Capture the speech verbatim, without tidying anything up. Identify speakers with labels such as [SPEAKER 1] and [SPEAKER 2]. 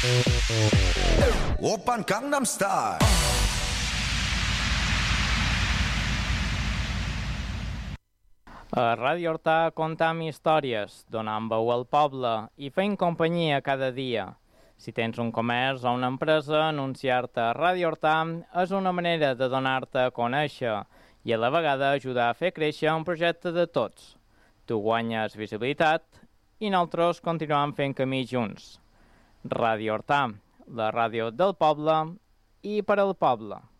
[SPEAKER 1] Oppan Gangnam Style.
[SPEAKER 2] A Ràdio Hortà contam històries, donant veu al poble i fent companyia cada dia. Si tens un comerç o una empresa, anunciar-te a Ràdio Hortà és una manera de donar-te a conèixer i a la vegada ajudar a fer créixer un projecte de tots. Tu guanyes visibilitat i nosaltres continuem fent camí junts. Ràdio Hortà, la ràdio del poble i per al poble.